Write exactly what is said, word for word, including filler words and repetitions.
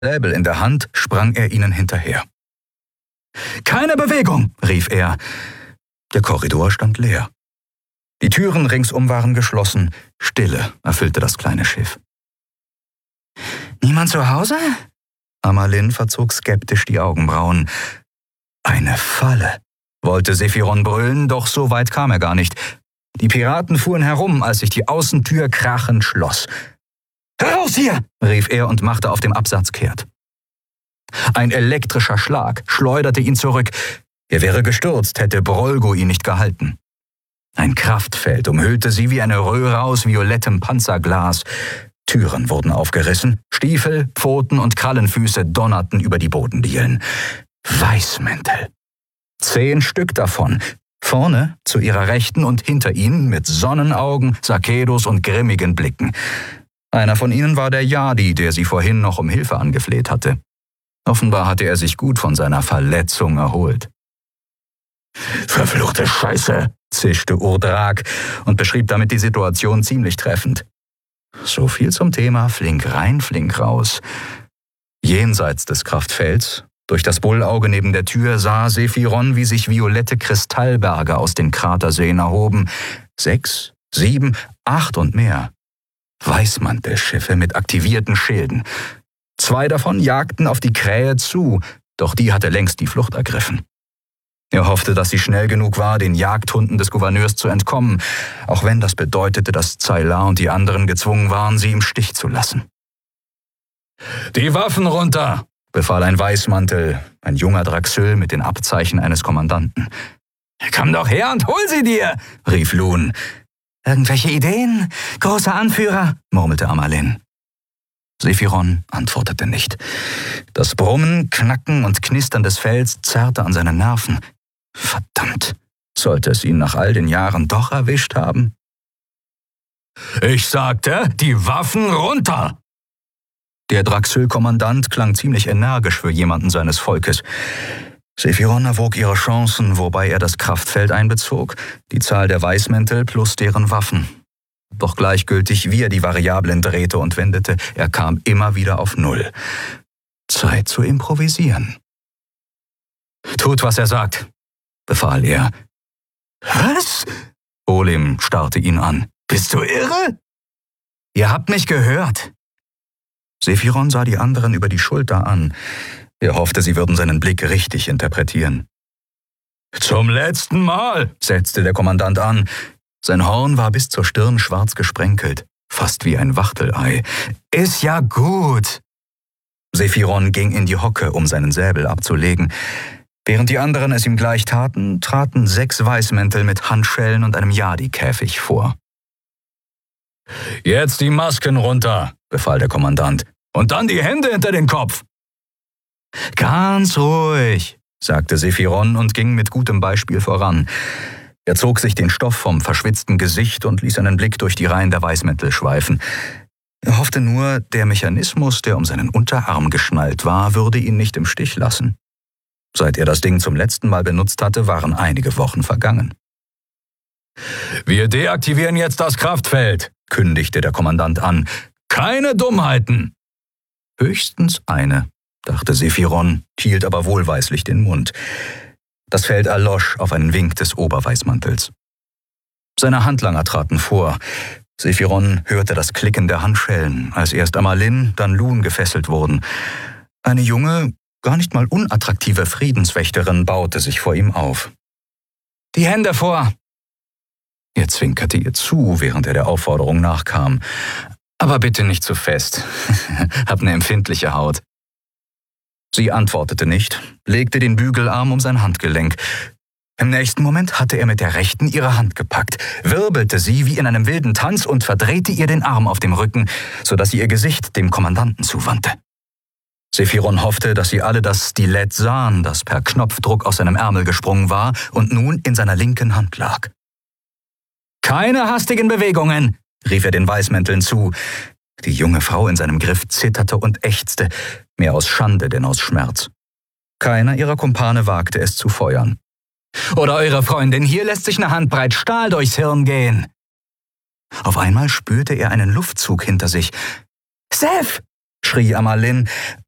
Säbel in der Hand sprang er ihnen hinterher. »Keine Bewegung«, rief er. Der Korridor stand leer. Die Türen ringsum waren geschlossen. Stille erfüllte das kleine Schiff. »Niemand zu Hause?« Amalin verzog skeptisch die Augenbrauen. »Eine Falle«, wollte Sephiron brüllen, doch so weit kam er gar nicht. Die Piraten fuhren herum, als sich die Außentür krachend schloss. »Heraus hier«, rief er und machte auf dem Absatz kehrt. Ein elektrischer Schlag schleuderte ihn zurück. Er wäre gestürzt, hätte Brolgo ihn nicht gehalten. Ein Kraftfeld umhüllte sie wie eine Röhre aus violettem Panzerglas. Türen wurden aufgerissen, Stiefel, Pfoten und Krallenfüße donnerten über die Bodendielen. Weißmäntel. Zehn Stück davon, vorne zu ihrer Rechten und hinter ihnen mit Sonnenaugen, Sakedos und grimmigen Blicken. Einer von ihnen war der Yadi, der sie vorhin noch um Hilfe angefleht hatte. Offenbar hatte er sich gut von seiner Verletzung erholt. »Verfluchte Scheiße«, zischte Urdrak und beschrieb damit die Situation ziemlich treffend. So viel zum Thema flink rein, flink raus. Jenseits des Kraftfelds, durch das Bullauge neben der Tür, sah Sephiron, wie sich violette Kristallberge aus den Kraterseen erhoben. Sechs, sieben, acht und mehr. Weißmantelschiffe mit aktivierten Schilden. Zwei davon jagten auf die Krähe zu, doch die hatte längst die Flucht ergriffen. Er hoffte, dass sie schnell genug war, den Jagdhunden des Gouverneurs zu entkommen, auch wenn das bedeutete, dass Zayla und die anderen gezwungen waren, sie im Stich zu lassen. »Die Waffen runter«, befahl ein Weißmantel, ein junger Draxyl mit den Abzeichen eines Kommandanten. »Komm doch her und hol sie dir«, rief Lun. »Irgendwelche Ideen, großer Anführer?« murmelte Amalin. Sephiron antwortete nicht. Das Brummen, Knacken und Knistern des Fells zerrte an seine Nerven. Verdammt, sollte es ihn nach all den Jahren doch erwischt haben? »Ich sagte, die Waffen runter!« Der Draxyl-Kommandant klang ziemlich energisch für jemanden seines Volkes. Sephiron erwog ihre Chancen, wobei er das Kraftfeld einbezog, die Zahl der Weißmäntel plus deren Waffen. Doch gleichgültig, wie er die Variablen drehte und wendete, er kam immer wieder auf Null. Zeit zu improvisieren. »Tut, was er sagt«, befahl er. »Was?« Olim starrte ihn an. »Bist du irre?« »Ihr habt mich gehört.« Sephiron sah die anderen über die Schulter an. Er hoffte, sie würden seinen Blick richtig interpretieren. »Zum letzten Mal«, setzte der Kommandant an. Sein Horn war bis zur Stirn schwarz gesprenkelt, fast wie ein Wachtelei. »Ist ja gut!« Sephiron ging in die Hocke, um seinen Säbel abzulegen. Während die anderen es ihm gleich taten, traten sechs Weißmäntel mit Handschellen und einem Yadi-Käfig vor. »Jetzt die Masken runter«, befahl der Kommandant. »Und dann die Hände hinter den Kopf!« »Ganz ruhig«, sagte Sephiron und ging mit gutem Beispiel voran. Er zog sich den Stoff vom verschwitzten Gesicht und ließ einen Blick durch die Reihen der Weißmäntel schweifen. Er hoffte nur, der Mechanismus, der um seinen Unterarm geschnallt war, würde ihn nicht im Stich lassen. Seit er das Ding zum letzten Mal benutzt hatte, waren einige Wochen vergangen. »Wir deaktivieren jetzt das Kraftfeld«, kündigte der Kommandant an. »Keine Dummheiten!« »Höchstens eine«, dachte Sephiron, hielt aber wohlweislich den Mund. Das Feld erlosch auf einen Wink des Oberweißmantels. Seine Handlanger traten vor. Sephiron hörte das Klicken der Handschellen, als erst Amalin, dann Lun gefesselt wurden. Eine junge, gar nicht mal unattraktive Friedenswächterin baute sich vor ihm auf. »Die Hände vor!« Er zwinkerte ihr zu, während er der Aufforderung nachkam. »Aber bitte nicht zu fest. Hab eine empfindliche Haut.« Sie antwortete nicht, legte den Bügelarm um sein Handgelenk. Im nächsten Moment hatte er mit der rechten ihre Hand gepackt, wirbelte sie wie in einem wilden Tanz und verdrehte ihr den Arm auf dem Rücken, sodass sie ihr Gesicht dem Kommandanten zuwandte. Sephiron hoffte, dass sie alle das Stilett sahen, das per Knopfdruck aus seinem Ärmel gesprungen war und nun in seiner linken Hand lag. »Keine hastigen Bewegungen«, rief er den Weißmänteln zu. Die junge Frau in seinem Griff zitterte und ächzte, mehr aus Schande denn aus Schmerz. Keiner ihrer Kumpane wagte es zu feuern. »Oder eure Freundin hier lässt sich eine Handbreit Stahl durchs Hirn gehen.« Auf einmal spürte er einen Luftzug hinter sich. »Sef!« schrie Amalin,